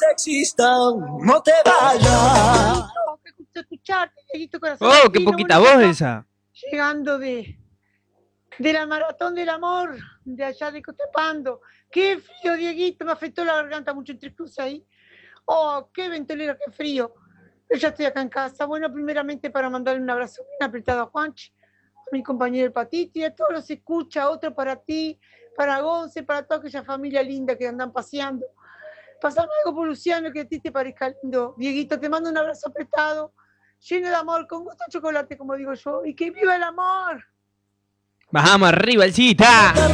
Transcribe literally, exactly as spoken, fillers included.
exista, no te vayas. Qué gusto escucharte, Dieguito Corazón. Oh, qué Latino, poquita bueno, voz acá, esa. llegando de, de la maratón del amor, de allá de Cotepando. Qué frío, Dieguito, me afectó la garganta mucho entre cruces ahí. Oh, qué ventolera, qué frío. Yo ya estoy acá en casa. Bueno, primeramente para mandarle un abrazo bien apretado a Juanchi, a mi compañero el Patito y a todos los escucha, otro para ti, para Gonce, para toda aquella familia linda que andan paseando. Pasame algo por Luciano que a ti te parezca lindo. Dieguito, te mando un abrazo apretado, lleno de amor, con gusto a chocolate, como digo yo. Y que viva el amor. Vamos arriba, el chita.